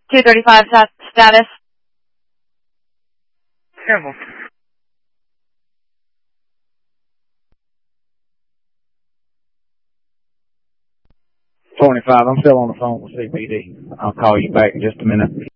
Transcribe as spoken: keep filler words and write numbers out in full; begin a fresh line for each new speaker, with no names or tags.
two thirty-five status.
Careful.
twenty-five, I'm still on the phone with C P D. I'll call you back in just a minute.